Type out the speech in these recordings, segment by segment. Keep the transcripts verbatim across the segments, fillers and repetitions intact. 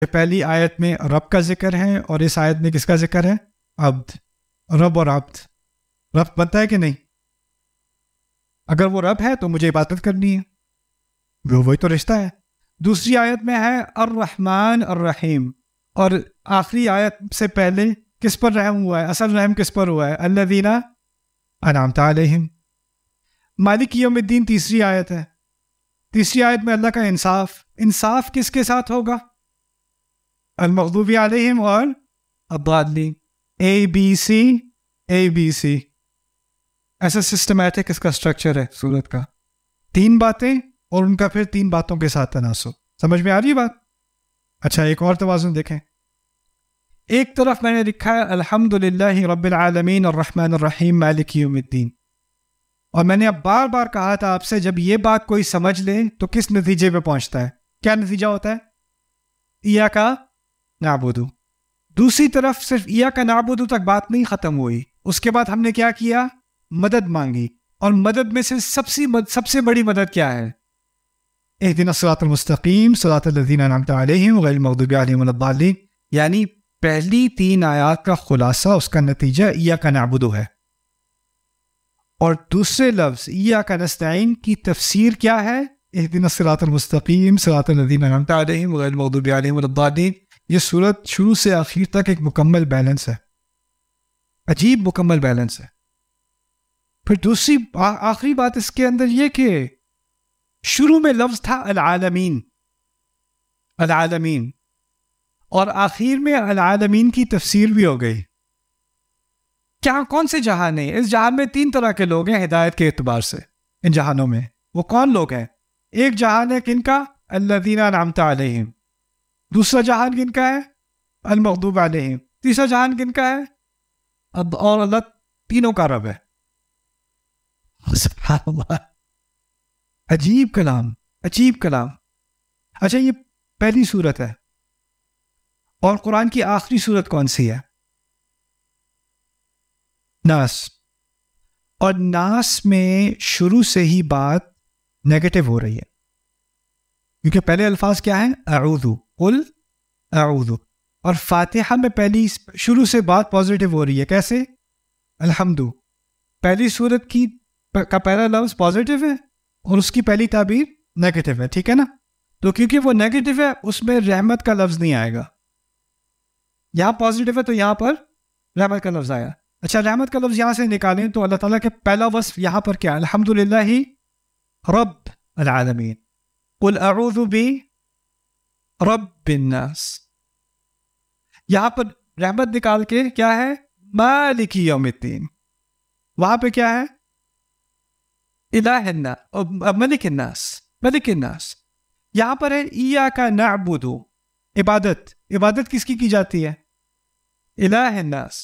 پہلی آیت میں رب کا ذکر ہے اور اس آیت میں کس کا ذکر ہے؟ عبد. رب اور عبد رب بنتا ہے کہ نہیں؟ اگر وہ رب ہے تو مجھے عبادت کرنی ہے، وہ وہی تو رشتہ ہے. دوسری آیت میں ہے الرحمن الرحیم، اور آخری آیت سے پہلے کس پر رحم ہوا ہے؟ اصل رحم کس پر ہوا ہے؟ الذین انعمت علیہم. مالک یوم الدین تیسری آیت ہے. تیسری آیت میں اللہ کا انصاف. انصاف کس کے ساتھ ہوگا؟ المغضوب علیہم اور الضالین. اے بی سی اے بی سی، ایسا سسٹمیٹک اس کا اسٹرکچر ہے سورت کا. تین باتیں اور ان کا پھر تین باتوں کے ساتھ تناسب. سمجھ میں آ رہی بات؟ اچھا ایک اور توازن دیکھیں. ایک طرف میں نے لکھا ہے الحمد للہ رب العالمین الرحمن الرحیم مالک یوم الدین، اور میں نے اب بار بار کہا تھا آپ سے جب یہ بات کوئی سمجھ لے تو کس نتیجے پہ پہنچتا ہے؟ کیا نتیجہ ہوتا ہے؟ ایاک نعبد. دوسری طرف صرف ایاک نعبد تک بات نہیں ختم ہوئی، اس کے بعد ہم نے کیا کیا؟ مدد مانگی. اور مدد میں سے سب سے سب سے بڑی مدد کیا ہے؟ اہدنا الصراط المستقیم صراط الذین انعمت علیہم غیر المغضوب علیہم ولا الضالین. یعنی پہلی تین آیات کا خلاصہ، اس کا نتیجہ ایاک نعبد ہے. اور دوسرے لفظ ایاک نستعین کی تفسیر کیا ہے؟ اہدنا الصراط المستقیم صراط الذین انعمت علیہم غیر المغضوب علیہم ولا الضالین. یہ صورت شروع سے آخر تک ایک مکمل بیلنس ہے، عجیب مکمل بیلنس ہے. پھر دوسری آخری بات اس کے اندر یہ کہ شروع میں لفظ تھا العالمین العالمین، اور آخر میں العالمین کی تفسیر بھی ہو گئی. کیا کون سے جہان ہیں؟ اس جہان میں تین طرح کے لوگ ہیں ہدایت کے اعتبار سے. ان جہانوں میں وہ کون لوگ ہیں؟ ایک جہان ہے کن کا؟ الذین انعمت علیہم. دوسرا جہان کن کا ہے؟ المغضوب علیہم. تیسرا جہان کن کا ہے؟ اب اور اللہ تینوں کا رب ہے. سبحان اللہ، عجیب کلام عجیب کلام. اچھا یہ پہلی صورت ہے، اور قرآن کی آخری صورت کون سی ہے؟ ناس. اور ناس میں شروع سے ہی بات نیگیٹو ہو رہی ہے، کیونکہ پہلے الفاظ کیا ہیں؟ اعوذ، قل اعوذ. اور فاتحہ میں پہلی شروع سے بات پازیٹیو ہو رہی ہے. کیسے؟ الحمد. پہلی صورت کی کا پہلا لفظ پازیٹیو ہے اور اس کی پہلی تعبیر نیگیٹو ہے، ٹھیک ہے نا؟ تو کیونکہ وہ نیگیٹو ہے اس میں رحمت کا لفظ نہیں آئے گا. یہاں پازیٹیو ہے تو یہاں پر رحمت کا لفظ آیا. اچھا رحمت کا لفظ یہاں سے نکالیں تو اللہ تعالیٰ کے پہلا وصف یہاں پر کیا؟ الحمد للہ رب العالمین. قل اعوذ برب الناس. یہاں پر رحمت نکال کے کیا ہے؟ مالک یوم الدین. وہاں پہ کیا ہے؟ الہ الناس، ملک الناس، ملک الناس. یہاں پر ہے ایاک نعبد، عبادت. عبادت کس کی کی جاتی ہے؟ الہ الناس.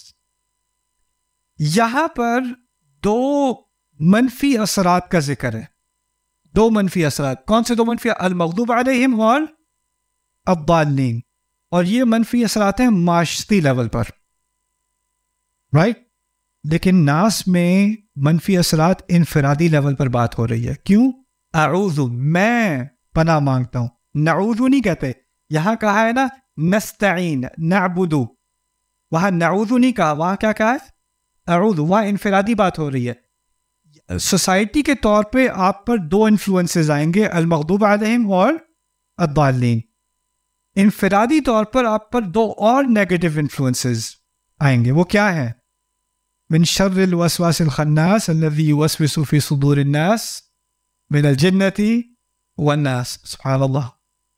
یہاں پر دو منفی اثرات کا ذکر ہے. دو منفی اثرات. کون سے دو منفی؟ المغضوب علیہم اور الضالین. اور یہ منفی اثرات ہیں معاشرتی لیول پر، رائٹ؟ لیکن ناس میں منفی اثرات انفرادی لیول پر بات ہو رہی ہے. کیوں؟ اعوذ، میں پناہ مانگتا ہوں. نعوذ نہیں کہتے. یہاں کہا ہے نا نستعین، نعبد. وہاں نعوذ نہیں کہا، وہاں کیا کہا ہے؟ اعوذ. وہاں انفرادی بات ہو رہی ہے. سوسائٹی کے طور پہ آپ پر دو انفلوئنسز آئیں گے، المغضوب علیہم اور الضالین. انفرادی طور پر آپ پر دو اور نیگیٹو انفلوئنسز آئیں گے. وہ کیا ہے؟ من شر الوسواس الخناس الذي يوسوس في صدور الناس من الجنة والناس. سبحان اللہ.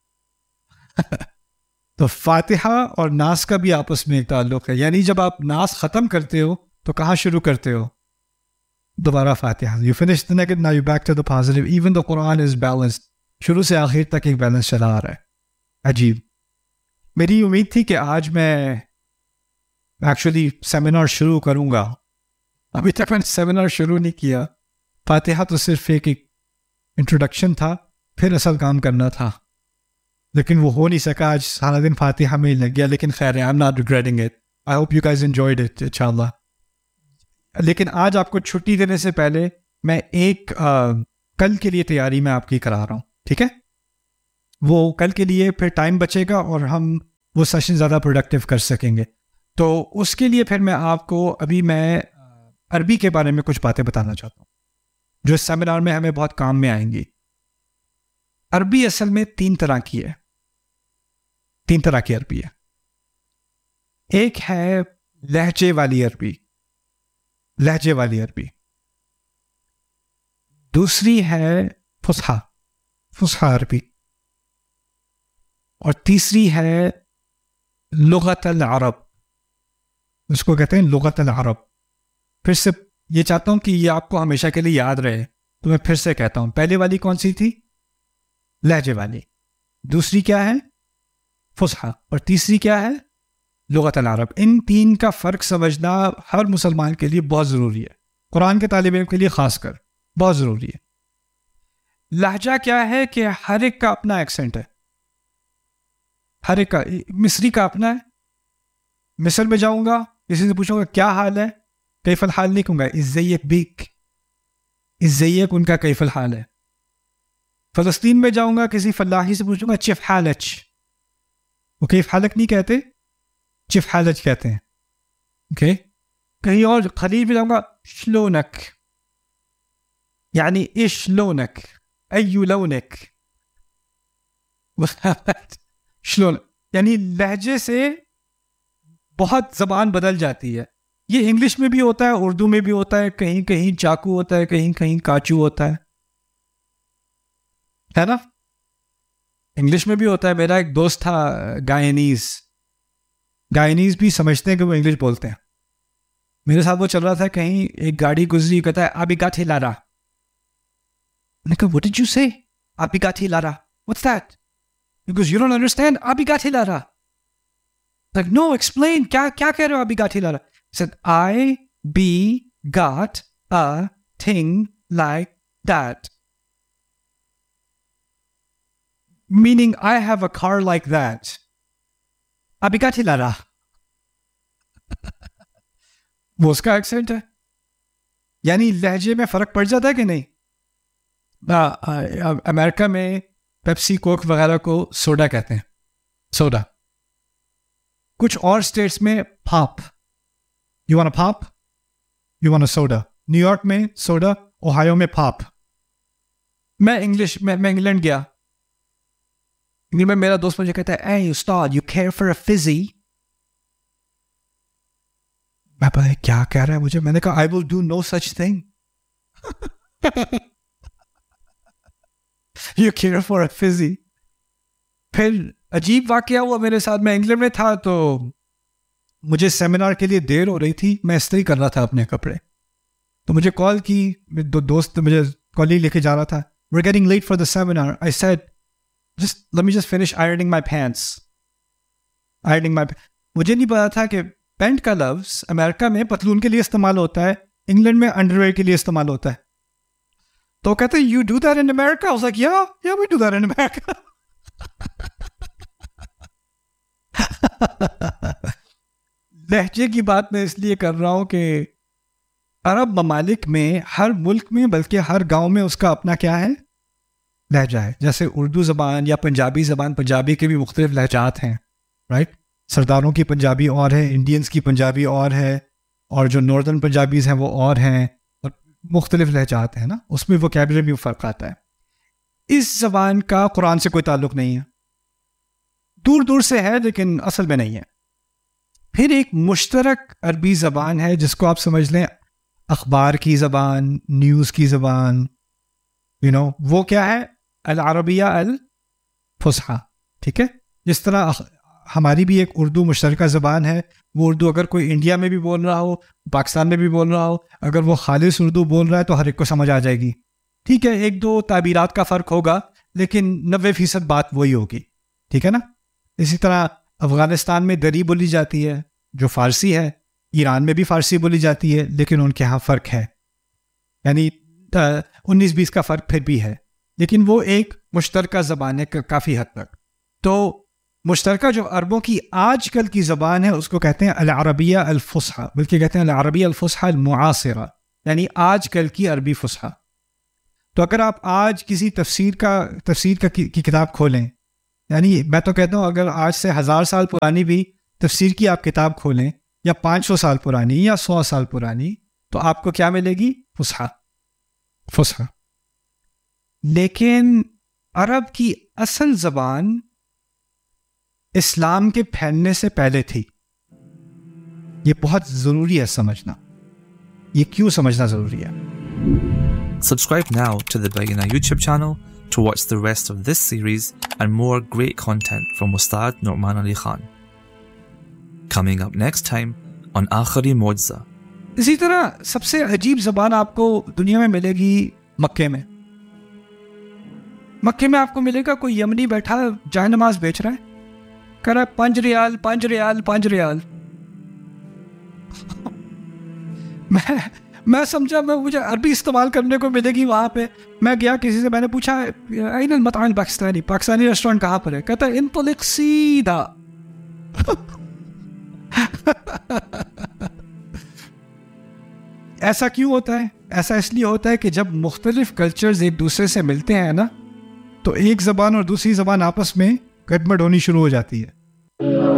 تو فاتحہ اور ناس کا بھی آپس میں ایک تعلق ہے. یعنی جب آپ ناس ختم کرتے ہو تو کہاں شروع کرتے ہو؟ دوبارہ فاتحہ. You finish the negative, now you back to the positive. Even the Quran is balanced. شروع سے آخر تک ایک بیلنس چلا آ رہا ہے. عجیب. میری امید تھی کہ آج میں ایکچولی سیمینار شروع کروں گا. ابھی تک میں نے سیمینار شروع نہیں کیا. فاتحہ تو صرف ایک انٹروڈکشن تھا، پھر اصل کام کرنا تھا، لیکن وہ ہو نہیں سکا. آج سارا دن فاتحہ میں ہی لگ گیا. لیکن خیر ہے، I'm not regretting it. I hope you guys enjoyed it, انشاءاللہ. لیکن آج آپ کو چھٹی دینے سے پہلے میں ایک آ, کل کے لیے تیاری میں آپ کی کرا رہا ہوں، ٹھیک ہے؟ وہ کل کے لیے پھر ٹائم بچے گا اور ہم وہ سیشن زیادہ پروڈکٹیو کر سکیں گے. تو اس کے لیے پھر میں آپ کو ابھی میں عربی کے بارے میں کچھ باتیں بتانا چاہتا ہوں جو اس سیمینار میں ہمیں بہت کام میں آئیں گی. عربی اصل میں تین طرح کی ہے. تین طرح کی عربی ہے. ایک ہے لہجے والی عربی، لہجے والی عربی. دوسری ہے فصحا، فصحا عربی. اور تیسری ہے لغت العرب، اس کو کہتے ہیں لغت العرب. پھر سے یہ چاہتا ہوں کہ یہ آپ کو ہمیشہ کے لیے یاد رہے، تو میں پھر سے کہتا ہوں. پہلے والی کون سی تھی؟ لہجے والی. دوسری کیا ہے؟ فصحا. اور تیسری کیا ہے؟ لغت العرب. ان تین کا فرق سمجھنا ہر مسلمان کے لیے بہت ضروری ہے، قرآن کے طالب علم کے لیے خاص کر بہت ضروری ہے. لہجہ کیا ہے کہ ہر ایک کا اپنا ایکسنٹ ہے، ہر ایک کا. مصری کا اپنا ہے. مصر میں جاؤں گا، کسی سے پوچھوں گا کیا حال ہے، کیف الحال نہیں کہوں گا، ازیک بیک، ازیک ان کا کیف الحال ہے. فلسطین میں جاؤں گا، کسی فلاحی سے پوچھوں گا چف حالچ، وہ کیف حالک نہیں کہتے، چف حالچ کہتے ہیں. اوکے. کہیں اور خلیج میں جاؤں گا، شلونک، یعنی اش لونک، ایو لونک، شلون، یعنی لہجے سے بہت زبان بدل جاتی ہے. یہ انگلش میں بھی ہوتا ہے، اردو میں بھی ہوتا ہے، کہیں کہیں چاقو ہوتا ہے، کہیں کہیں کاچو ہوتا ہے ہے نا. انگلش میں بھی ہوتا ہے. میرا ایک دوست تھا گائنیز، گائنیز بھی سمجھتے ہیں کہ وہ انگلش بولتے ہیں. میرے ساتھ وہ چل رہا تھا، کہیں ایک گاڑی گزری، کہتا ہے آبی گاٹھی لارا. میں نے کہا what did you say؟ آبی گاٹھی لارا، what's that؟ Because you don't understand آبی گاٹھی لارا. Like no, explain، کیا کیا کہہ رہے ہو آبی گاٹھی لارا؟ He said I be got a thing like that. Meaning I have a car like that. آبی گاٹھی لارا. وہ اس کا ایکسنٹ ہے. یعنی لہجے میں فرق پڑ جاتا ہے کہ نہیں. امریکہ میں پیپسی کوک وغیرہ کو سوڈا کہتے ہیں، سوڈا. کچھ اور اسٹیٹس میں پاپ، you want a pop, you want a soda. New York میں سوڈا، اوہایو میں پاپ. میں انگلش میں میں انگلینڈ گیا، انگلینڈ میں میرا دوست مجھے کہتا ہے اے استاد you care for a fuzzy. میں پتہ کیا کہہ رہا ہے مجھے. میں نے کہا آئی will do know such thing. You care for a fuzzy. پھر عجیب واقعہ ہوا میرے ساتھ. میں انگلینڈ میں تھا تو مجھے سیمینار کے لیے دیر ہو رہی تھی، میں استری کر رہا تھا اپنے کپڑے. تو مجھے کال کی، دو دوست مجھے کالج لے کے جا رہا تھا. We're getting late for the seminar. I said, just let me just finish ironing my pants. Ironing my مجھے نہیں پتا تھا کہ پینٹ کا لفظ امریکہ میں پتلون کے لیے استعمال ہوتا ہے، انگلینڈ میں انڈر ویئر کے لیے استعمال ہوتا ہے. تو کہتے ہیں you do that in America? I was like, yeah, yeah, we do that in America. لہجے کی بات میں اس لیے کر رہا ہوں کہ عرب ممالک میں ہر ملک میں بلکہ ہر گاؤں میں اس کا اپنا کیا ہے، لہجہ ہے. جیسے اردو زبان یا پنجابی زبان، پنجابی کے بھی مختلف لہجات ہیں، رائٹ. سرداروں کی پنجابی اور ہے، انڈینز کی پنجابی اور ہے، اور جو ناردرن پنجابیز ہیں وہ اور ہیں، اور مختلف لہجات ہیں نا. اس میں ووکیبلری میں فرق آتا ہے. اس زبان کا قرآن سے کوئی تعلق نہیں ہے، دور دور سے ہے لیکن اصل میں نہیں ہے. پھر ایک مشترک عربی زبان ہے جس کو آپ سمجھ لیں اخبار کی زبان، نیوز کی زبان، یو نو وہ کیا ہے، العربیہ الفصحی. ٹھیک ہے. جس طرح ہماری بھی ایک اردو مشترکہ زبان ہے، وہ اردو اگر کوئی انڈیا میں بھی بول رہا ہو، پاکستان میں بھی بول رہا ہو، اگر وہ خالص اردو بول رہا ہے تو ہر ایک کو سمجھ آ جائے گی. ٹھیک ہے، ایک دو تعبیرات کا فرق ہوگا لیکن نوے فیصد بات وہی ہوگی. ٹھیک ہے نا. اسی طرح افغانستان میں دری بولی جاتی ہے جو فارسی ہے، ایران میں بھی فارسی بولی جاتی ہے لیکن ان کے ہاں فرق ہے، یعنی انیس بیس کا فرق پھر بھی ہے، لیکن وہ ایک مشترکہ زبان ہے کافی حد تک. تو مشترکہ جو عربوں کی آج کل کی زبان ہے اس کو کہتے ہیں العربیہ الفصحی، بلکہ کہتے ہیں العربیہ الفصحی المعاصرہ، یعنی آج کل کی عربی فصحی. تو اگر آپ آج کسی تفسیر کا تفسیر کا کی کتاب کھولیں یعنی میں تو کہتا ہوں اگر آج سے ہزار سال پرانی بھی تفسیر کی آپ کتاب کھولیں یا پانچ سو سال پرانی یا سو سال پرانی تو آپ کو کیا ملے گی؟ فصحا فصحا لیکن عرب کی اصل زبان اسلام کے پھیلنے سے پہلے تھی. یہ بہت ضروری ہے سمجھنا. یہ کیوں سمجھنا ضروری ہے؟ Subscribe now to the Bayyinah YouTube channel to watch the rest of this series and more great content from Ustad Nu'man Ali Khan. Coming up next time on Aakhari Mu'jiza. اسی طرح سب سے عجیب زبان آپ کو دنیا میں ملے گی مکے میں. مکے میں آپ کو ملے گا کوئی یمنی بیٹھا جائے نماز بیچ رہا ہے, کہہ رہا ہے پانچ ریال پانچ ریال پانچ ریال. میں میں سمجھا میں مجھے عربی استعمال کرنے کو ملے گی وہاں پہ. میں گیا کسی سے, میں نے پوچھا این المطعم پاکستانی پاکستانی ریسٹورینٹ کہاں پر ہے؟ کہتا ہے انطلق سیدھا. ایسا کیوں ہوتا ہے؟ ایسا اس لیے ہوتا ہے کہ جب مختلف کلچرز ایک دوسرے سے ملتے ہیں نا تو ایک زبان اور دوسری زبان آپس میں گڑبڑ ہونی شروع ہو جاتی ہے.